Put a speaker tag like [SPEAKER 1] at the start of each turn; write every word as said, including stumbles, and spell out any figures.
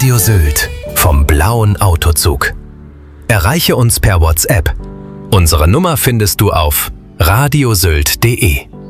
[SPEAKER 1] Radio Sylt vom blauen Autozug. Erreiche uns per WhatsApp. Unsere Nummer findest du auf radiosylt punkt de.